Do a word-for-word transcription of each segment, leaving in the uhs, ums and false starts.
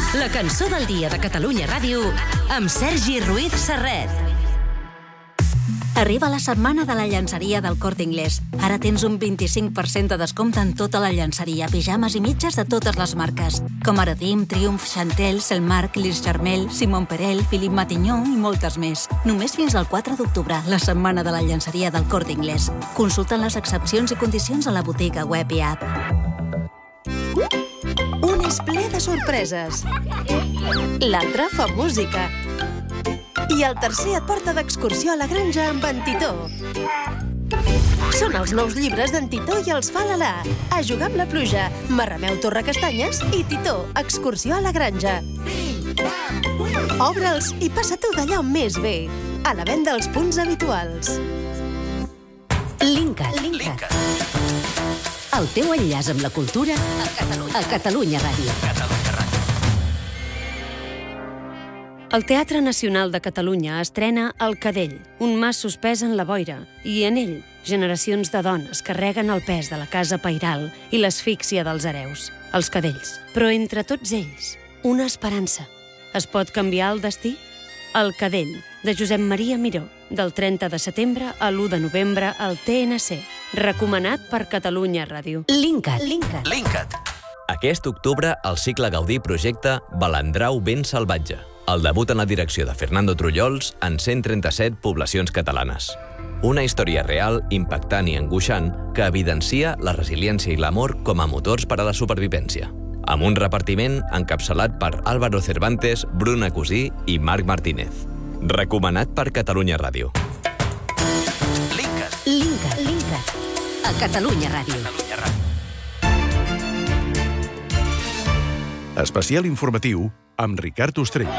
La cançó del dia de Catalunya Ràdio amb Sergi Ruiz Serret. Arriba la setmana de la llançeria del Corte Inglés. Ara tens un vint-i-cinc per cent de descompte en tota la llançeria, pijames i mitges de totes les marques, com Aradim, Triumph, Chantel, Selmark, Lis Charmel, Simon Perel, Philippe Matignon i moltes més. Només fins al quatre d'octubre, la setmana de la llançeria del Corte Inglés. Consulta les excepcions i condicions a la botiga web i app. Un és ple de sorpreses. L'altre fa música. I el tercer et porta d'excursió a la granja amb en Titó. Són els nous llibres d'en Titó i els fa l'Alà. A jugar amb la pluja, Marrameu Torrecastanyes i Titó, excursió a la granja. Obre'ls i passa-t'ho d'allò més bé. A la venda als punts habituals. Linkat. Linkat. El teu enllaç amb la cultura a Catalunya, a Catalunya Ràdio. Catalunya Ràdio. El Teatre Nacional de Catalunya estrena El Cadell, un mas suspès en la boira, i en ell, generacions de dones carreguen el pes de la casa pairal i l'asfíxia dels hereus, els cadells. Però entre tots ells, una esperança. Es pot canviar el destí? El Cadell, de Josep Maria Miró, del trenta de setembre a l'u de novembre al T N C. Recomanat per Catalunya Ràdio. Linkat. Linkat. Linkat. Aquest octubre, el cicle Gaudí projecta Balandrau ben salvatge. El debut en la direcció de Fernando Trullols en cent trenta-set poblacions catalanes. Una història real, impactant i angoixant que evidencia la resiliència i l'amor com a motors per a la supervivència. Amb un repartiment encapçalat per Álvaro Cervantes, Bruna Cusí i Marc Martínez. Recomanat per Catalunya Ràdio. Linkat. Linkat. Linkat. A Catalunya Ràdio. Catalunya Ràdio. Especial informatiu amb Ricard Ostrell.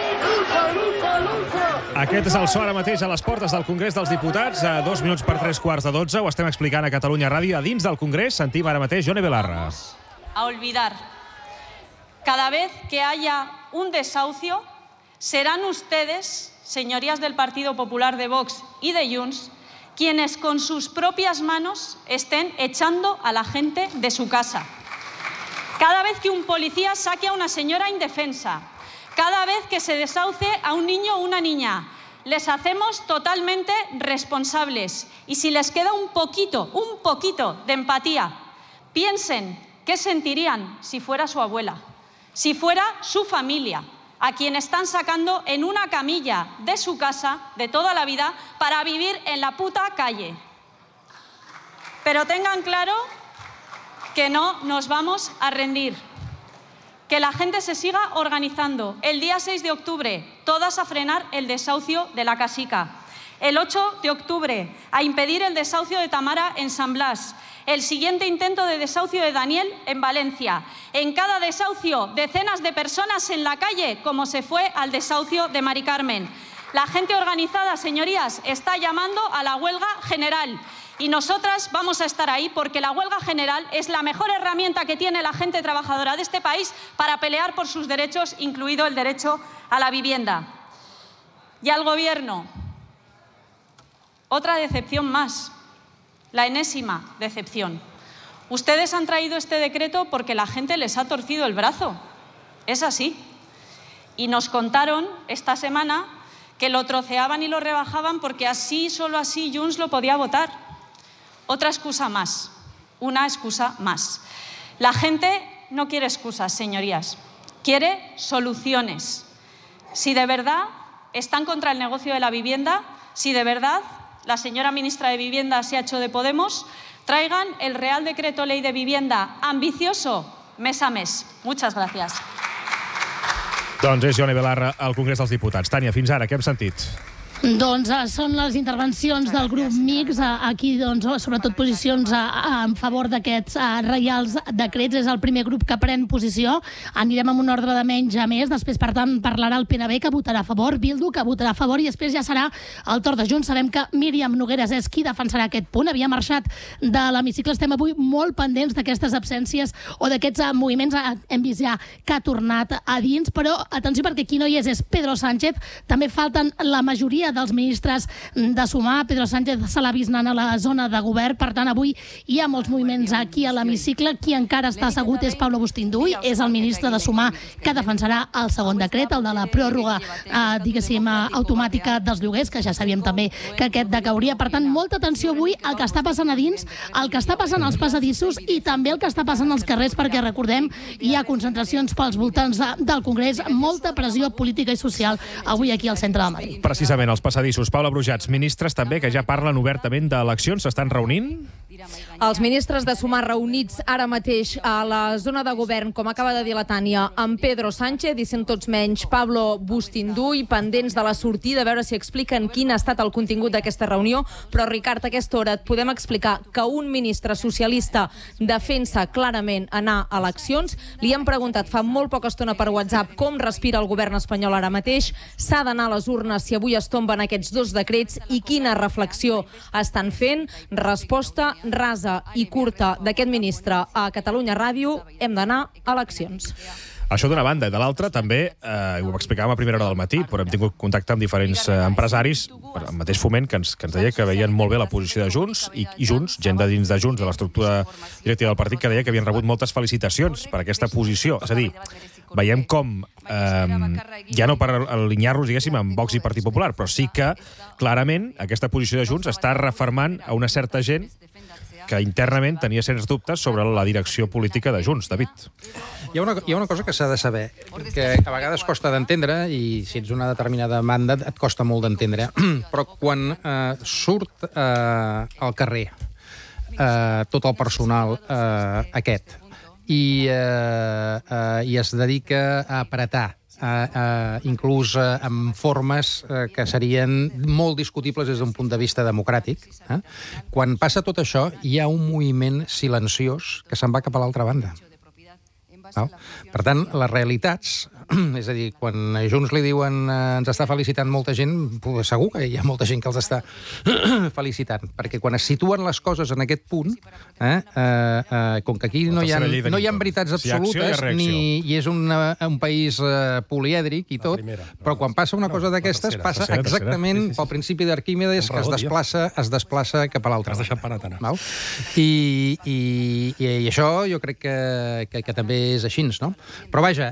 Aquest és el so ara mateix a les portes del Congrés dels Diputats, a dos minuts per tres quarts de dotze. Ho estem explicant a Catalunya Ràdio. A dins del Congrés sentim ara mateix Yone Belarra. A olvidar. Cada vez que haya un desahucio, serán ustedes, señorías del Partido Popular, de Vox y de Junts, quienes con sus propias manos estén echando a la gente de su casa. Cada vez que un policía saque a una señora indefensa, cada vez que se desahucie a un niño o una niña, les hacemos totalmente responsables. Y si les queda un poquito, un poquito de empatía, piensen qué sentirían si fuera su abuela, si fuera su familia, a quien están sacando en una camilla de su casa de toda la vida para vivir en la puta calle. Pero tengan claro que no nos vamos a rendir, que la gente se siga organizando. El día seis de octubre, todas a frenar el desahucio de la Casica. El ocho de octubre, a impedir el desahucio de Tamara en San Blas. El siguiente intento de desahucio de Daniel en Valencia. En cada desahucio, decenas de personas en la calle, como se fue al desahucio de Mari Carmen. La gente organizada, señorías, está llamando a la huelga general. Y nosotras vamos a estar ahí porque la huelga general es la mejor herramienta que tiene la gente trabajadora de este país para pelear por sus derechos, incluido el derecho a la vivienda. Y al Gobierno, otra decepción más, la enésima decepción. Ustedes han traído este decreto porque la gente les ha torcido el brazo. Es así. Y nos contaron esta semana que lo troceaban y lo rebajaban porque así, solo así, Junts lo podía votar. Otra excusa más, una excusa más. La gente no quiere excusas, señorías, quiere soluciones. Si de verdad están contra el negocio de la vivienda, si de verdad la señora ministra de Vivienda se ha hecho de Podemos, traigan el Real Decreto Ley de Vivienda ambicioso mes a mes. Muchas gracias. Doncs és Yone Belarra al Congrés dels Diputats. Tània, fins ara, què hem sentit? Doncs uh, són les intervencions del grup mix, uh, aquí doncs, sobretot posicions uh, en favor d'aquests uh, reials decrets. És el primer grup que pren posició. Anirem amb un ordre de menys a més. Després, per tant, parlarà el P N B, que votarà a favor, Bildu, que votarà a favor, i després ja serà el torn de Junts. Sabem que Míriam Nogueras és qui defensarà aquest punt. Havia marxat de l'hemicicle. Estem avui molt pendents d'aquestes absències o d'aquests uh, moviments. Uh, hem vist ja que ha tornat a dins, però atenció, perquè qui no hi és és Pedro Sánchez. També falten la majoria dels ministres de Sumar. Pedro Sánchez se l'ha vist anant a la zona de govern, per tant avui hi ha molts moviments aquí a l'hemicicle. Qui encara està assegut és Pablo Bustinduy, és el ministre de Sumar que defensarà el segon decret, el de la pròrroga, eh, diguéssim, automàtica dels lloguers, que ja sabíem també que aquest decauria. Per tant, molta atenció avui al que està passant a dins, el que està passant als passadissos i també el que està passant als carrers, perquè recordem, hi ha concentracions pels voltants de, del Congrés, molta pressió política i social avui aquí al centre de Madrid. Precisament, els passadissos. Paula Brujats, ministres també que ja parlen obertament d'eleccions, s'estan reunint? Els ministres de Sumar reunits ara mateix a la zona de govern, com acaba de dir la Tània, amb Pedro Sánchez i sent tots menys Pablo Bustinduy, pendents de la sortida, a veure si expliquen quin ha estat el contingut d'aquesta reunió. Però, Ricard, a aquesta hora et podem explicar que un ministre socialista defensa clarament anar a eleccions. Li han preguntat fa molt poca estona per WhatsApp com respira el govern espanyol ara mateix, s'ha d'anar a les urnes si avui es tomben aquests dos decrets i quina reflexió estan fent. Resposta rasa i curta d'aquest ministre a Catalunya Ràdio: hem d'anar a eleccions. Això d'una banda, i de l'altra també, eh, ho explicàvem a primera hora del matí, però hem tingut contacte amb diferents eh, empresaris, el mateix Foment, que ens, que ens deia que veien molt bé la posició de Junts, i, i Junts, gent de dins de Junts, de l'estructura directiva del partit, que deia que havien rebut moltes felicitacions per aquesta posició. És a dir, veiem com, eh, ja no per alinear-los, diguéssim, amb Vox i Partit Popular, però sí que, clarament, aquesta posició de Junts està refermant a una certa gent que internament tenia certs dubtes sobre la direcció política de Junts. David. Hi ha una, hi ha una cosa que s'ha de saber, que a vegades costa d'entendre, i si ets una determinada banda et costa molt d'entendre, però quan eh, surt eh, al carrer eh, tot el personal eh, aquest i, eh, eh, i es dedica a apretar, Uh, uh, inclús uh, amb formes uh, que serien molt discutibles des d'un punt de vista democràtic. Eh? Quan passa tot això, hi ha un moviment silenciós que se'n va cap a l'altra banda. No? Per tant, les realitats, és a dir, quan a Junts li diuen eh, ens està felicitant molta gent, segur que hi ha molta gent que els està felicitant, perquè quan es situen les coses en aquest punt, eh, eh, eh, com que aquí no hi ha, no hi ha veritats absolutes, si ni i és una, un país eh, polièdric i tot, primera, però quan passa una cosa d'aquestes, passa tercera, exactament tercera. Sí, sí, sí. pel principi d'Arquímedes, que es desplaça, es desplaça cap a l'altra. I, i, i, I això jo crec que, que, que també és així, no? Però vaja,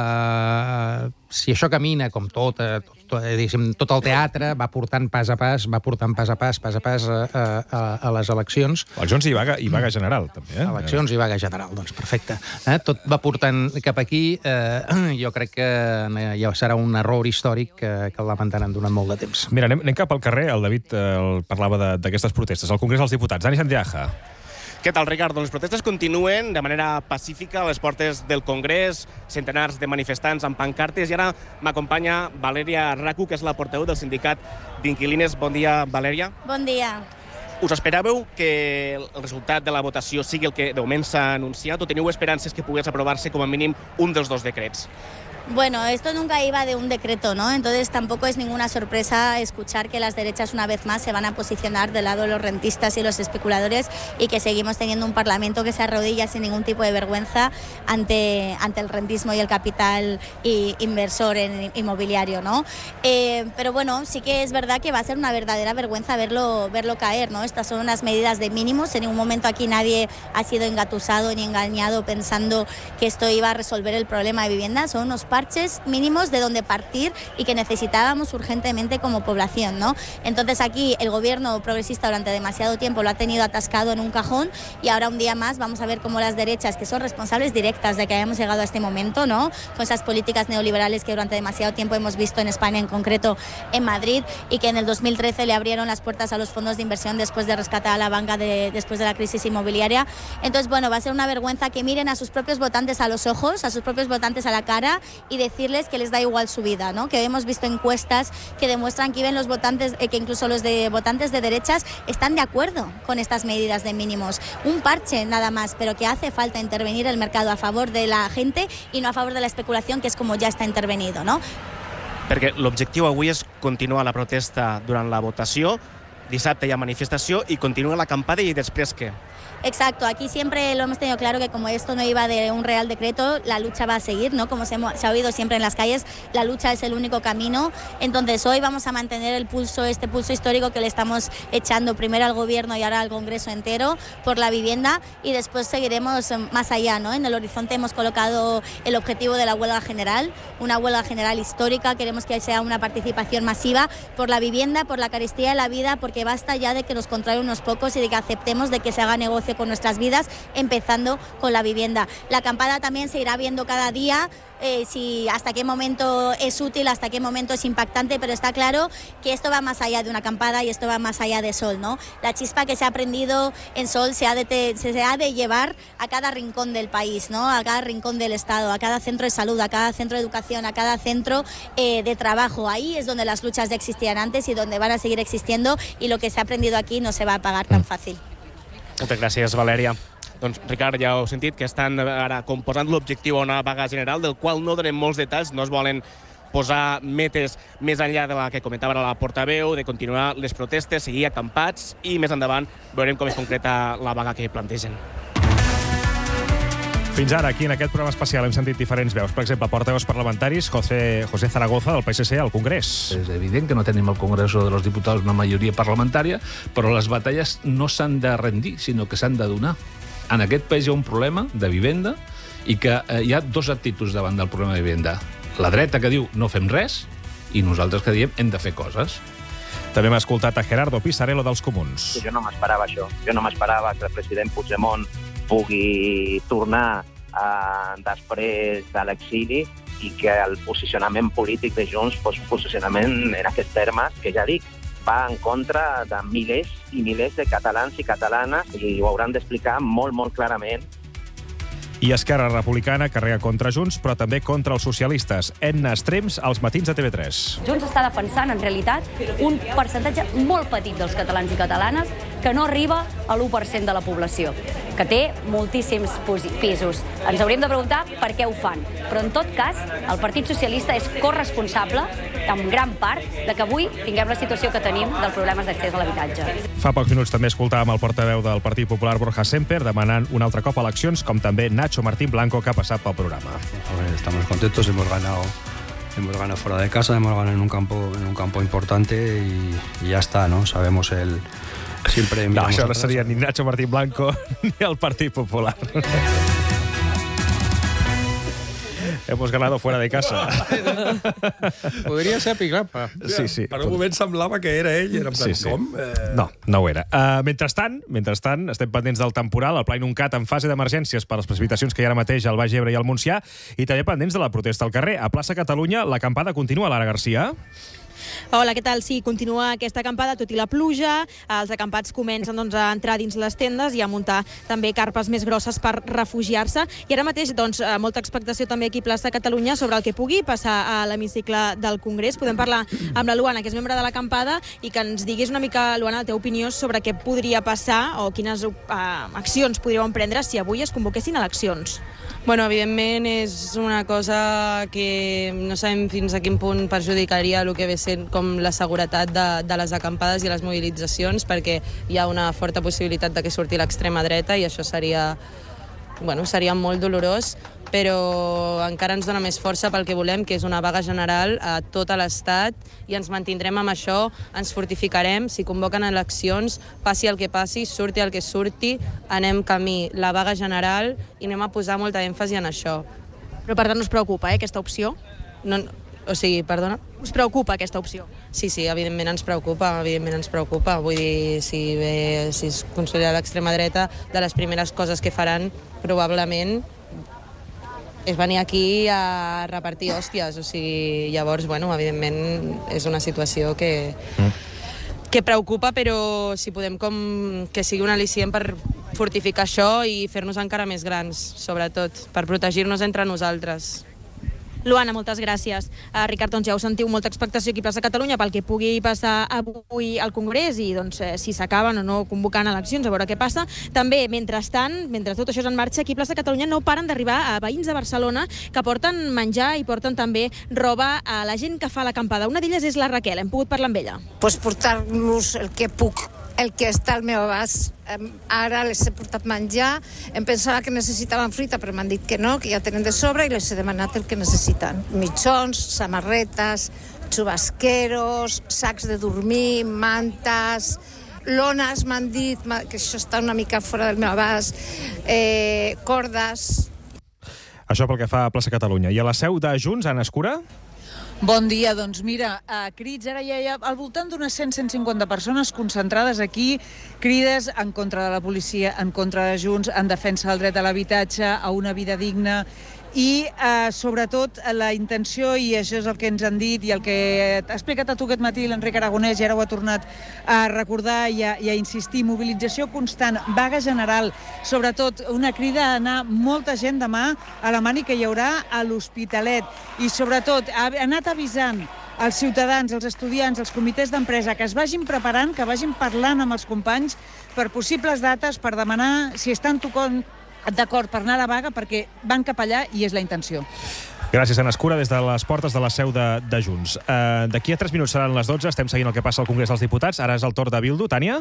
eh, si això camina com tot, eh, tot, diguéssim, tot el teatre, va portant pas a pas, va portant pas a pas, pas a pas a, a, a les eleccions. Eleccions i vaga, i vaga general, també. Eh? Eleccions i vaga general, doncs perfecte. Eh? Tot va portant cap aquí. Eh, jo crec que ja serà un error històric que, que el lamentaran durant molt de temps. Mira, anem, anem cap al carrer. El David eh, el parlava d'aquestes protestes. Al Congrés dels Diputats. Dani Santiago. Què tal, Ricardo? Les protestes continuen de manera pacífica a les portes del Congrés, centenars de manifestants amb pancartes, i ara m'acompanya Valèria Racu, que és la portaveu del sindicat d'inquilines. Bon dia, Valèria. Bon dia. Us esperàveu que el resultat de la votació sigui el que de moment s'ha anunciat, o teniu esperances que pogués aprovar-se com a mínim un dels dos decrets? Bueno, esto nunca iba de un decreto, ¿no? Entonces tampoco es ninguna sorpresa escuchar que las derechas una vez más se van a posicionar del lado de los rentistas y los especuladores, y que seguimos teniendo un Parlamento que se arrodilla sin ningún tipo de vergüenza ante, ante el rentismo y el capital y inversor en inmobiliario, ¿no? Eh, pero bueno, sí que es verdad que va a ser una verdadera vergüenza verlo, verlo caer, ¿no? Estas son unas medidas de mínimos. En ningún momento aquí nadie ha sido engatusado ni engañado pensando que esto iba a resolver el problema de vivienda. Son unos parches mínimos de donde partir y que necesitábamos urgentemente como población, ¿no? Entonces aquí el gobierno progresista durante demasiado tiempo lo ha tenido atascado en un cajón, y ahora un día más vamos a ver cómo las derechas, que son responsables directas de que hayamos llegado a este momento, ¿no? Con esas políticas neoliberales que durante demasiado tiempo hemos visto en España, en concreto en Madrid, y que en el dos mil trece le abrieron las puertas a los fondos de inversión después de rescatar a la banca de, después de la crisis inmobiliaria. Entonces, bueno, va a ser una vergüenza que miren a sus propios votantes a los ojos, a sus propios votantes a la cara, y decirles que les da igual su vida, ¿no? Que hemos visto encuestas que demuestran que ven los votantes, eh, que incluso los de votantes de derechas están de acuerdo con estas medidas de mínimos. Un parche nada más, pero que hace falta intervenir el mercado a favor de la gente y no a favor de la especulación, que es como ya está intervenido, ¿no? Perquè l'objectiu avui és continuar la protesta durant la votació, dissabte hi ha manifestació i continua l'acampada, i després què? Exacto, aquí siempre lo hemos tenido claro que como esto no iba de un real decreto, la lucha va a seguir, ¿no? Como se, hemos, se ha oído siempre en las calles, la lucha es el único camino. Entonces hoy vamos a mantener el pulso, este pulso histórico que le estamos echando primero al gobierno y ahora al Congreso entero por la vivienda, y después seguiremos más allá, ¿no? En el horizonte hemos colocado el objetivo de la huelga general, una huelga general histórica. Queremos que sea una participación masiva por la vivienda, por la carestía de la vida, porque basta ya de que nos controlen unos pocos y de que aceptemos de que se haga negocio con nuestras vidas, empezando con la vivienda. La acampada también se irá viendo cada día, eh, si hasta qué momento es útil, hasta qué momento es impactante, pero está claro que esto va más allá de una acampada y esto va más allá de Sol, ¿no? La chispa que se ha aprendido en Sol se ha de, te, se ha de llevar a cada rincón del país, ¿no? A cada rincón del Estado, a cada centro de salud, a cada centro de educación, a cada centro eh, de trabajo. Ahí es donde las luchas ya existían antes y donde van a seguir existiendo, y lo que se ha aprendido aquí no se va a apagar tan fàcil. Moltes gràcies, Valèria. Doncs, Ricard, ja heu sentit que estan ara composant l'objectiu a una vaga general, del qual no donem molts detalls, no es volen posar metes més enllà de la que comentava la portaveu, de continuar les protestes, seguir acampats, i més endavant veurem com es concreta la vaga que plantegen. Fins ara, aquí en aquest programa especial hem sentit diferents veus. Per exemple, portaveus parlamentaris, José, José Zaragoza, del P S C, al Congrés. És evident que no tenim al Congreso de los Diputados una majoria parlamentària, però les batalles no s'han de rendir, sinó que s'han de donar. En aquest país hi ha un problema de vivenda i que eh, hi ha dos actituds davant del problema de vivenda. La dreta que diu no fem res i nosaltres que diem hem de fer coses. També hem escoltat a Gerardo Pisarello dels Comuns. Jo no m'esperava això. Jo no m'esperava que el president Puigdemont pugui tornar eh, després de l'exili i que el posicionament polític de Junts fos un posicionament en aquests termes, que ja dic, va en contra de milers i milers de catalans i catalanes, i ho hauran d'explicar molt, molt clarament. I Esquerra Republicana carrega contra Junts, però també contra els socialistes. Edna Estrems, als matins de T V tres. Junts està defensant, en realitat, un percentatge molt petit dels catalans i catalanes que no arriba a l'u per cent de la població, que té moltíssims pisos. Ens hauríem de preguntar per què ho fan. Però, en tot cas, el Partit Socialista és corresponsable, en gran part, de que avui tinguem la situació que tenim dels problemes d'accés a l'habitatge. Fa pocs minuts també escoltàvem el portaveu del Partit Popular, Borja Semper, demanant un altre cop eleccions, com també Nacho Martín Blanco, que ha passat pel programa. Estamos contentos, hemos ganado, hemos ganado fuera de casa, hemos ganado en un campo, en un campo importante y, y ya está, ¿no? Sabemos el... Siempre no, això no seria ni Nacho Martín Blanco ni el Partit Popular. Hemos ganado fuera de casa. Podria ser Pigapa. Sí, sí. Per un moment semblava que era ell, era en plan, sí, sí. com? Eh... No, no ho era. Uh, mentrestant, mentrestant, estem pendents del temporal, el Pla Inuncat en fase d'emergències per les precipitacions que hi ha ara mateix al Baix Ebre i al Montsià, i també pendents de la protesta al carrer. A Plaça Catalunya, l'acampada continua, Lara Garcia. Hola, què tal? Sí, continua aquesta acampada, tot i la pluja. Els acampats comencen doncs, a entrar dins les tendes i a muntar també carpes més grosses per refugiar-se. I ara mateix, doncs, molta expectació també aquí a Plaça Catalunya sobre el que pugui passar a l'hemicicle del Congrés. Podem parlar amb la Luana, que és membre de l'acampada, i que ens diguis una mica, Luana, la teva opinió sobre què podria passar o quines uh, accions podríeu emprendre si avui es convoquessin eleccions. Bueno, evidentment és una cosa que no sabem fins a quin punt perjudicaria el que ve sent com la seguretat de, de les acampades i les mobilitzacions, perquè hi ha una forta possibilitat de que surti l'extrema dreta i això seria, bueno, seria molt dolorós, però encara ens dona més força pel que volem, que és una vaga general a tot l'Estat, i ens mantindrem amb això, ens fortificarem, si convoquen eleccions, passi el que passi, surti el que surti, anem camí la vaga general i anem a posar molta èmfasi en això. Però per tant us preocupa, eh, aquesta opció? No, o sigui, perdona? Us preocupa aquesta opció? Sí, sí, evidentment ens preocupa, evidentment ens preocupa. Vull dir, si, ve, si es consolida l'extrema dreta, de les primeres coses que faran, probablement, és venir aquí a repartir hòsties, o sigui, llavors, bueno, evidentment és una situació que, que preocupa, però si podem com que sigui un al·licient per fortificar això i fer-nos encara més grans, sobretot, per protegir-nos entre nosaltres. Luana, moltes gràcies. Uh, Ricard, doncs ja ho sentiu, molta expectació aquí a Plaça Catalunya pel que pugui passar avui al Congrés i doncs, eh, si s'acaben o no convocant eleccions, a veure què passa. També, mentrestant, mentre tot això és en marxa, aquí a Plaça Catalunya no paren d'arribar a veïns de Barcelona que porten menjar i porten també roba a la gent que fa l'acampada. Una d'elles és la Raquel, hem pogut parlar amb ella. Pues portar-nos el que puc el que està al meu abast. Ara les he portat menjar, em pensava que necessitaven fruita, però m'han dit que no, que ja tenen de sobre, i les he demanat el que necessiten. Mitjons, samarretes, xubasqueros, sacs de dormir, mantes, lones, m'han dit, que això està una mica fora del meu abast, eh, cordes... Això pel que fa a Plaça Catalunya. I a la seu de Junts, Anna Escura? Bon dia, doncs mira, a crits, ara ja hi ha al voltant d'unes cent a cent cinquanta persones concentrades aquí, crides en contra de la policia, en contra de Junts, en defensa del dret a l'habitatge, a una vida digna, i eh, sobretot la intenció, i això és el que ens han dit i el que t'ha explicat a tu aquest matí l'Enric Aragonès, i ara ho ha tornat a recordar i a, i a insistir, mobilització constant, vaga general, sobretot una crida a anar molta gent demà a la mani que hi haurà a l'Hospitalet, i sobretot ha anat avisant els ciutadans, els estudiants, els comitès d'empresa, que es vagin preparant, que vagin parlant amb els companys per possibles dates, per demanar si estan tocant d'acord per anar a la vaga, perquè van cap allà i és la intenció. Gràcies, Anna Escura, des de les portes de la seu de, de Junts. Uh, D'aquí a tres minuts seran les dotze, estem seguint el que passa al Congrés dels Diputats. Ara és el torn de Bildu. Tània?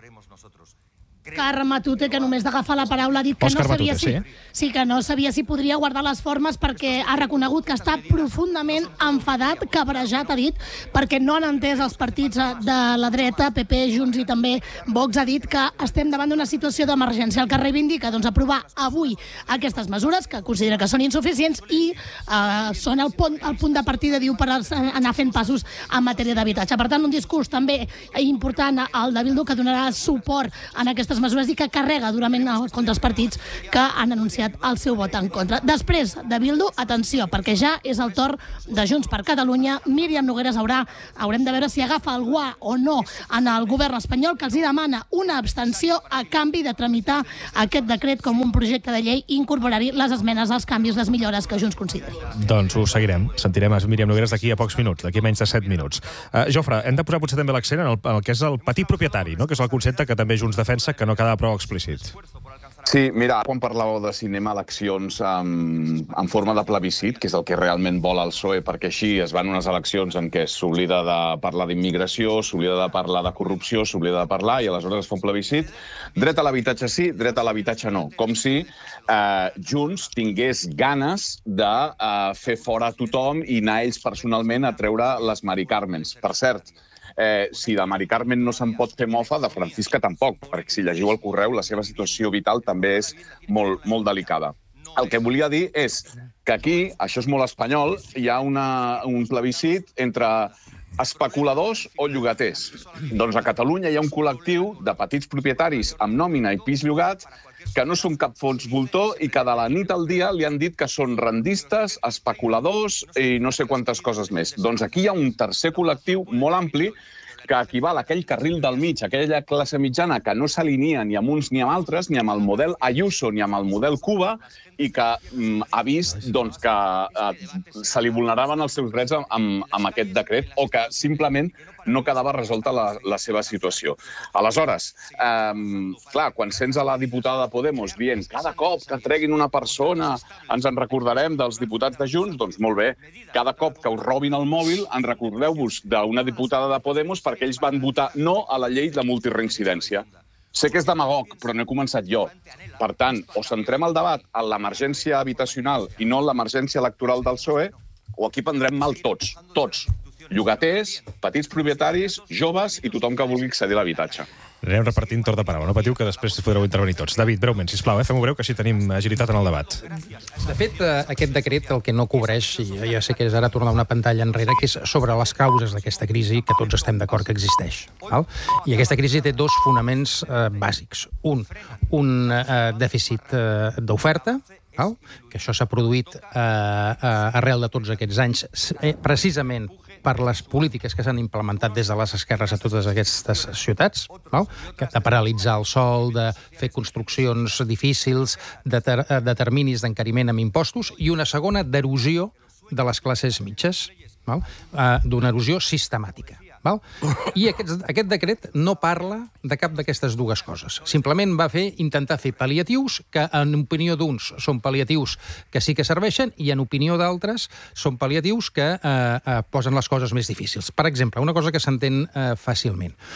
Òscar Matute, que només d'agafar la paraula ha dit que Òscar no sabia Matute, si, sí. sí, que no sabia si podria guardar les formes, perquè ha reconegut que està profundament enfadat, cabrejat, ha dit, perquè no han entès els partits de la dreta, P P, Junts i també Vox. Ha dit que estem davant d'una situació d'emergència, el que reivindica doncs, aprovar avui aquestes mesures, que considera que són insuficients i eh, són el punt, el punt de partida, diu, per anar fent passos en matèria d'habitatge. Per tant, un discurs també important al de Bildu, que donarà suport en aquestes mesures i que carrega durament contra els partits que han anunciat el seu vot en contra. Després de Bildu, atenció, perquè ja és el torn de Junts per Catalunya. Míriam Nogueras haurà, haurem de veure si agafa el guà o no en el govern espanyol, que els hi demana una abstenció a canvi de tramitar aquest decret com un projecte de llei i incorporar-hi les esmenes, els canvis, les millores que Junts consideri. Doncs ho seguirem. Sentirem a Míriam Nogueras d'aquí a pocs minuts, d'aquí menys de set minuts. Uh, Jofre, hem de posar potser també l'accent en, el, en el que és el petit propietari, no? Que és el concepte que també Junts defensa, que no quedava prou explícit. Sí, mira, quan parlàveu de si anem a eleccions en, en forma de plebiscit, que és el que realment vol el P S O E, perquè així es van unes eleccions en què s'oblida de parlar d'immigració, s'oblida de parlar de corrupció, s'oblida de parlar, i aleshores es fa un plebiscit. Dret a l'habitatge sí, dret a l'habitatge no. Com si eh, Junts tingués ganes de eh, fer fora tothom i anar ells personalment a treure les Mari Carmens. Per cert, Eh, si de Mari Carmen no se'n pot fer mofa, de Francisca tampoc, perquè si llegiu el correu, la seva situació vital també és molt, molt delicada. El que volia dir és que aquí, això és molt espanyol, hi ha una, un plebiscit entre especuladors o llogaters. Doncs a Catalunya hi ha un col·lectiu de petits propietaris amb nòmina i pis llogat que no són cap fons voltor i que de la nit al dia li han dit que són rendistes, especuladors i no sé quantes coses més. Doncs aquí hi ha un tercer col·lectiu molt ampli que equival a aquell carril del mig, aquella classe mitjana que no s'alinea ni amb uns ni amb altres, ni amb el model Ayuso ni amb el model Cuba, i que mm, ha vist doncs, que eh, se li vulneraven els seus drets amb, amb aquest decret o que simplement no quedava resolta la, la seva situació. Aleshores, eh, clar, quan sents a la diputada de Podemos dient cada cop que treguin una persona ens en recordarem dels diputats de Junts, doncs molt bé, cada cop que us robin el mòbil en recordeu-vos d'una diputada de Podemos perquè ells van votar no a la llei de multireincidència. Sé que és demagog, però no he començat jo. Per tant, o centrem el debat en l'emergència habitacional i no en l'emergència electoral del P S O E, o aquí prendrem mal tots, tots. Llogaters, petits propietaris, joves i tothom que vulgui accedir a l'habitatge. Anirem repartint torn de paraula. No patiu que després podreu intervenir tots. David, breument, sisplau, eh? Fem-ho breu, que així tenim agilitat en el debat. De fet, aquest decret el que no cobreix, i ja sé que és ara tornar una pantalla enrere, que és sobre les causes d'aquesta crisi que tots estem d'acord que existeix. Val? I aquesta crisi té dos fonaments eh, bàsics. Un, un eh, dèficit eh, d'oferta, val? Que això s'ha produït eh, eh, arrel de tots aquests anys, eh, precisament per les polítiques que s'han implementat des de les esquerres a totes aquestes ciutats, val? Que de paralitzar el sol, de fer construccions difícils, de, ter de terminis d'encariment amb impostos, i una segona d'erosió de les classes mitges, val? Uh, d'una erosió sistemàtica. Val? I aquest, aquest decret no parla de cap d'aquestes dues coses. Simplement va fer intentar fer pal·liatius que, en opinió d'uns, són pal·liatius que sí que serveixen i, en opinió d'altres, són pal·liatius que eh, eh, posen les coses més difícils. Per exemple, una cosa que s'entén eh, fàcilment.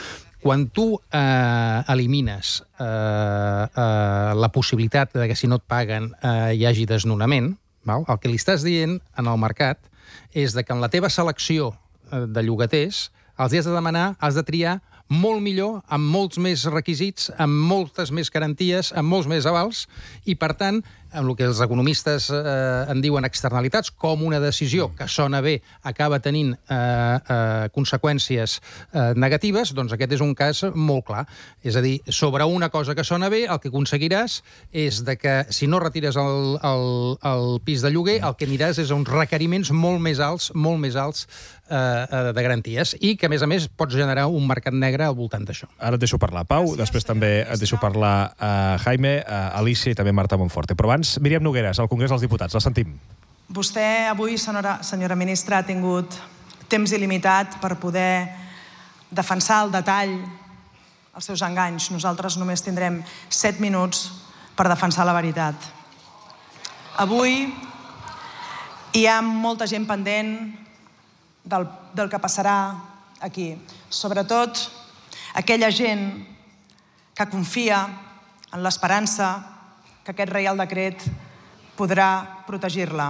quan tu eh, elimines eh, eh, la possibilitat de que si no et paguen eh, hi hagi desnonament, val? El que li estàs dient en el mercat és de que en la teva selecció eh, de llogaters els has de demanar, has de triar molt millor, amb molts més requisits, amb moltes més garanties, amb molts més avals, i per tant, amb el que els economistes eh, en diuen externalitats, com una decisió que sona bé acaba tenint eh, eh, conseqüències eh, negatives, doncs aquest és un cas molt clar. És a dir, sobre una cosa que sona bé, el que aconseguiràs és de que, si no retires el, el, el pis de lloguer, el que aniràs és a uns requeriments molt més alts, molt més alts eh, de garanties, i que, a més a més, pots generar un mercat negre al voltant d'això. Ara et deixo parlar, Pau, després també et deixo parlar a Jaime, a Alicia i també a Marta Monforte. Però abans, Míriam Nogueras, al Congrés dels Diputats. La sentim. Vostè avui, senyora, senyora ministra, ha tingut temps il·limitat per poder defensar al detall els seus enganys. Nosaltres només tindrem set minuts per defensar la veritat. Avui hi ha molta gent pendent del, del que passarà aquí. Sobretot aquella gent que confia en l'esperança que aquest Reial Decret podrà protegir-la.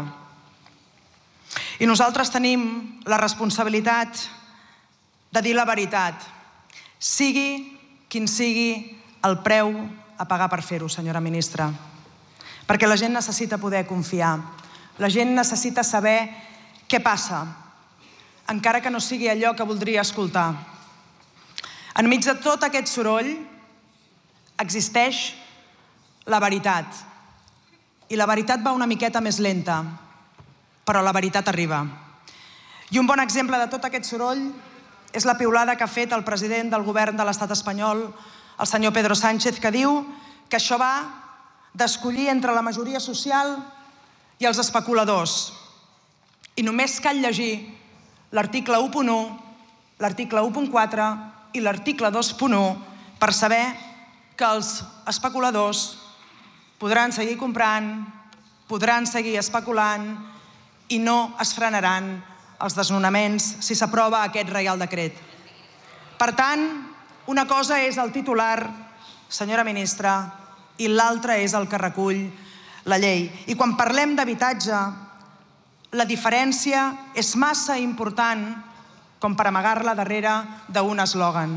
I nosaltres tenim la responsabilitat de dir la veritat, sigui quin sigui el preu a pagar per fer-ho, senyora ministra. Perquè la gent necessita poder confiar, la gent necessita saber què passa, encara que no sigui allò que voldria escoltar. Enmig de tot aquest soroll existeix la veritat. I la veritat va una miqueta més lenta, però la veritat arriba. I un bon exemple de tot aquest soroll és la piulada que ha fet el president del govern de l'estat espanyol, el senyor Pedro Sánchez, que diu que això va d'escollir entre la majoria social i els especuladors. I només cal llegir l'article u punt u, l'article u punt quatre i l'article dos punt u per saber que els especuladors podran seguir comprant, podran seguir especulant i no es frenaran els desnonaments si s'aprova aquest Reial Decret. Per tant, una cosa és el titular, senyora ministra, i l'altra és el que recull la llei. I quan parlem d'habitatge, la diferència és massa important com per amagar-la darrere d'un eslògan.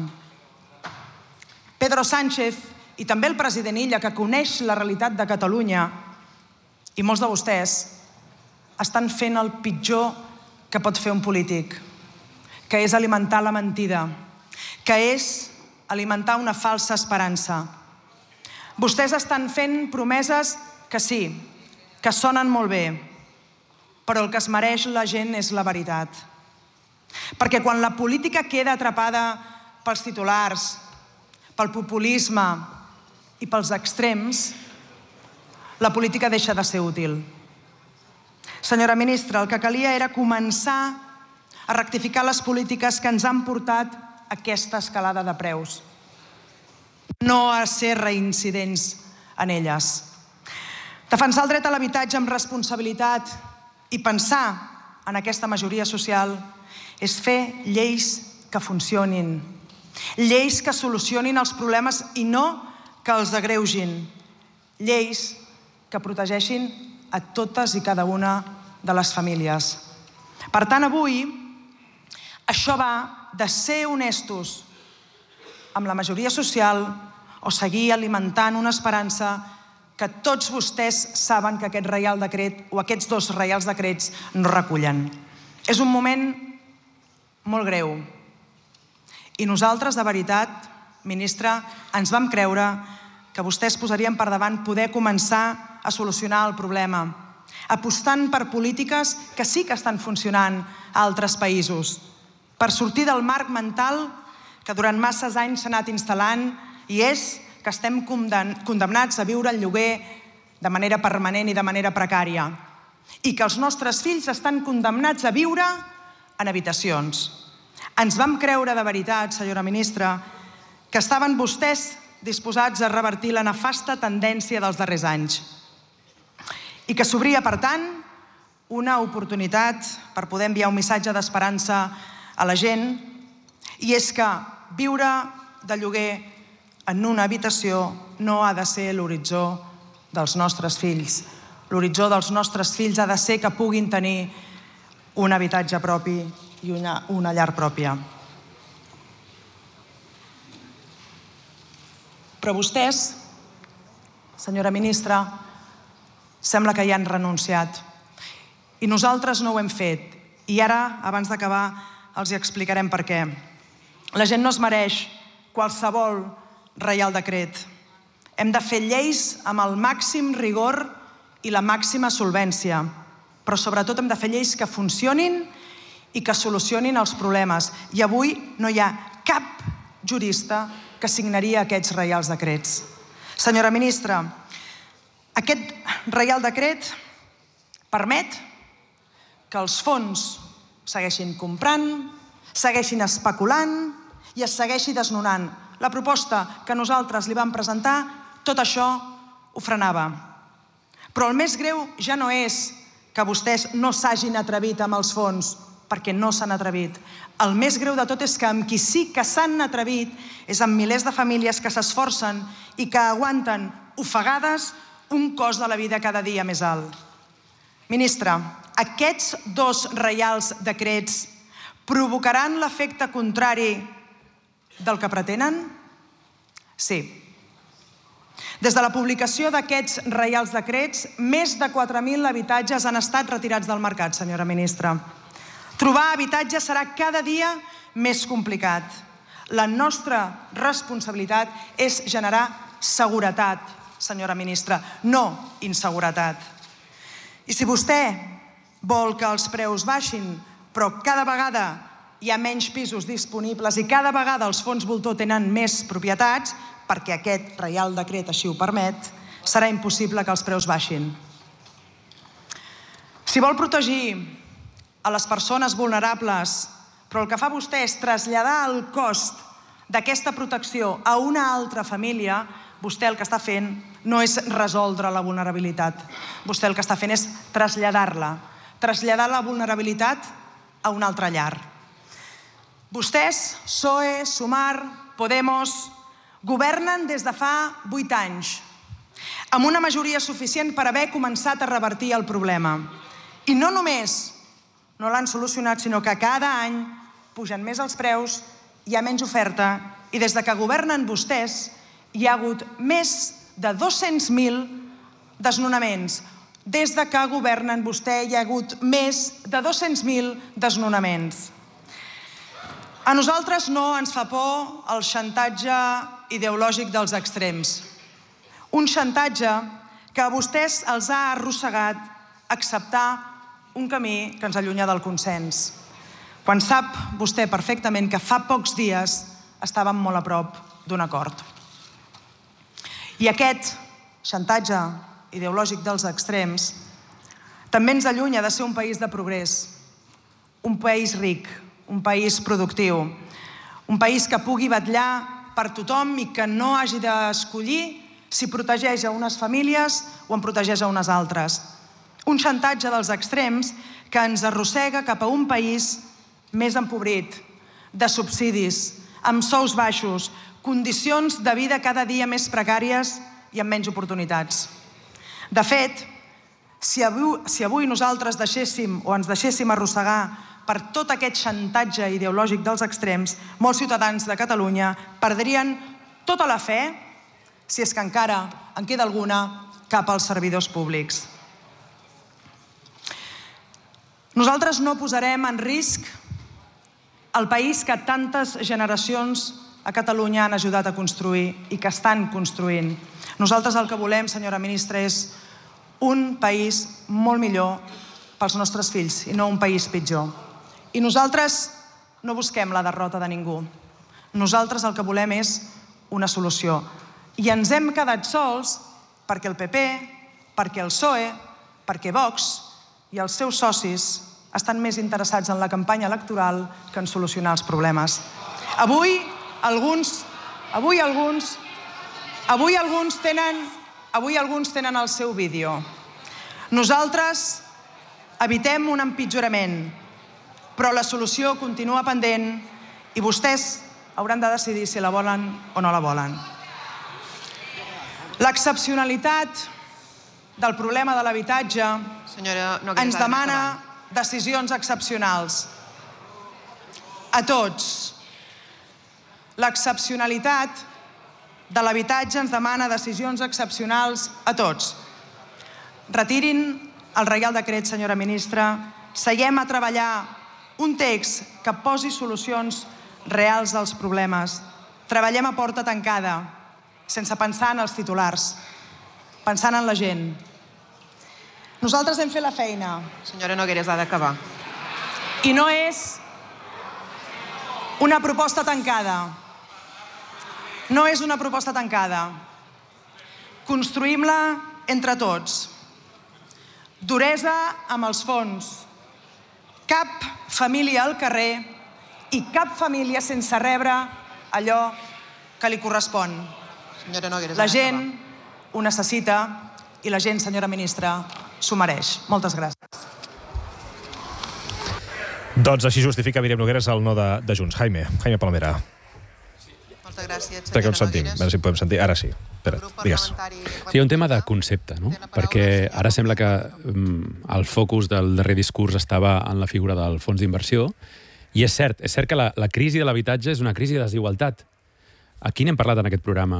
Pedro Sánchez i també el president Illa, que coneix la realitat de Catalunya, i molts de vostès, estan fent el pitjor que pot fer un polític, que és alimentar la mentida, que és alimentar una falsa esperança. Vostès estan fent promeses que sí, que sonen molt bé, però el que es mereix la gent és la veritat. Perquè quan la política queda atrapada pels titulars, pel populisme i pels extrems, la política deixa de ser útil. Senyora ministra, el que calia era començar a rectificar les polítiques que ens han portat a aquesta escalada de preus, no a ser reincidents en elles. Defensar el dret a l'habitatge amb responsabilitat i pensar en aquesta majoria social és fer lleis que funcionin, lleis que solucionin els problemes i no que els agreugin, lleis que protegeixin a totes i cada una de les famílies. Per tant, avui, això va de ser honestos amb la majoria social o seguir alimentant una esperança que tots vostès saben que aquest Reial Decret o aquests dos Reials Decrets no recullen. És un moment molt greu. I nosaltres, de veritat, ministra, ens vam creure que vostès posarien per davant poder començar a solucionar el problema, apostant per polítiques que sí que estan funcionant a altres països, per sortir del marc mental que durant masses anys s'ha anat instal·lant i és que estem condemnats a viure el lloguer de manera permanent i de manera precària i que els nostres fills estan condemnats a viure en habitacions. Ens vam creure de veritat, senyora ministra, que estaven vostès disposats a revertir la nefasta tendència dels darrers anys i que s'obria, per tant, una oportunitat per poder enviar un missatge d'esperança a la gent, i és que viure de lloguer en una habitació no ha de ser l'horitzó dels nostres fills. L'horitzó dels nostres fills ha de ser que puguin tenir un habitatge propi i una, una llar pròpia. Però vostès, senyora ministra, sembla que hi han renunciat. I nosaltres no ho hem fet. I ara, abans d'acabar, els hi explicarem per què. La gent no es mereix qualsevol reial decret. Hem de fer lleis amb el màxim rigor i la màxima solvència, però sobretot hem de fer lleis que funcionin i que solucionin els problemes. I avui no hi ha cap jurista que signaria aquests reials decrets. Senyora ministra, aquest reial decret permet que els fons segueixin comprant, segueixin especulant i es segueixi desnonant. La proposta que nosaltres li vam presentar, tot això ho frenava. Però el més greu ja no és que vostès no s'hagin atrevit amb els fons, perquè no s'han atrevit. El més greu de tot és que amb qui sí que s'han atrevit és amb milers de famílies que s'esforcen i que aguanten ofegades un cost de la vida cada dia més alt. Ministra, aquests dos reials decrets provocaran l'efecte contrari del que pretenen? Sí. Des de la publicació d'aquests reials decrets, més de quatre mil habitatges han estat retirats del mercat, senyora ministra. Trobar habitatge serà cada dia més complicat. La nostra responsabilitat és generar seguretat, senyora ministra, no inseguretat. I si vostè vol que els preus baixin, però cada vegada hi ha menys pisos disponibles i cada vegada els fons voltor tenen més propietats, perquè aquest reial decret així ho permet, serà impossible que els preus baixin. Si vol protegir a les persones vulnerables, però el que fa vostè és traslladar el cost d'aquesta protecció a una altra família, vostè el que està fent no és resoldre la vulnerabilitat. Vostè el que està fent és traslladar-la, traslladar la vulnerabilitat a una altra llar. Vostès, P S O E, Sumar, Podemos, governen des de fa vuit anys, amb una majoria suficient per haver començat a revertir el problema. I no només no l'han solucionat, sinó que cada any pugen més els preus, hi ha menys oferta i des de que governen vostès hi ha hagut més de dos-cents mil desnonaments. Des de que governen vostè hi ha hagut més de dos-cents mil desnonaments. A nosaltres no ens fa por el xantatge ideològic dels extrems. Un xantatge que a vostès els ha arrossegat acceptar un camí que ens allunya del consens, quan sap vostè perfectament que fa pocs dies estàvem molt a prop d'un acord. I aquest xantatge ideològic dels extrems també ens allunya de ser un país de progrés, un país ric, un país productiu, un país que pugui vetllar per tothom i que no hagi d'escollir si protegeix a unes famílies o en protegeix a unes altres. Un xantatge dels extrems que ens arrossega cap a un país més empobrit, de subsidis, amb sous baixos, condicions de vida cada dia més precàries i amb menys oportunitats. De fet, si avui, si avui nosaltres deixéssim o ens deixéssim arrossegar per tot aquest xantatge ideològic dels extrems, molts ciutadans de Catalunya perdrien tota la fe, si és que encara en queda alguna, cap als servidors públics. Nosaltres no posarem en risc el país que tantes generacions a Catalunya han ajudat a construir i que estan construint. Nosaltres el que volem, senyora ministra, és un país molt millor pels nostres fills i no un país pitjor. I nosaltres no busquem la derrota de ningú. Nosaltres el que volem és una solució. I ens hem quedat sols perquè el P P, perquè el P S O E, perquè Vox i els seus socis estan més interessats en la campanya electoral que en solucionar els problemes. Avui, alguns, avui alguns, avui alguns tenen, avui alguns tenen el seu vídeo. Nosaltres evitem un empitjorament, però la solució continua pendent i vostès hauran de decidir si la volen o no la volen. L'excepcionalitat del problema de l'habitatge ens demana decisions excepcionals. A tots. L'excepcionalitat de l'habitatge ens demana decisions excepcionals a tots. Retirin el Reial Decret, senyora ministra. Seguem a treballar un text que posi solucions reals als problemes. Treballem a porta tancada, sense pensar en els titulars, pensant en la gent. Nosaltres hem fet la feina. Senyora Nogueras, ha d'acabar. I no és una proposta tancada. No és una proposta tancada. Construïm-la entre tots. Duresa amb els fons. Cap família al carrer i cap família sense rebre allò que li correspon. La gent ho necessita i la gent, senyora ministra, s'ho mereix. Moltes gràcies. Doncs així justifica Míriam Nogueras el no de, de Junts. Jaime, Jaime Palomera. Moltes gràcies, Que senyora ens sentim, a Nogueras. veure si podem sentir. Ara sí. Espera, digues. Sí, hi ha un tema de concepte, no? Perquè ara sembla que um, el focus del darrer discurs estava en la figura del fons d'inversió, i és cert, és cert que la, la crisi de l'habitatge és una crisi de desigualtat. Aquí n'hem parlat en aquest programa.